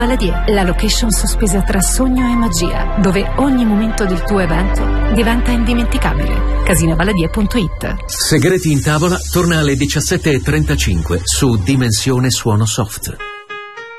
Valadier, la location sospesa tra sogno e magia, dove ogni momento del tuo evento diventa indimenticabile. Casinavaladier.it. Segreti in tavola torna alle 17:35 su Dimensione Suono Soft.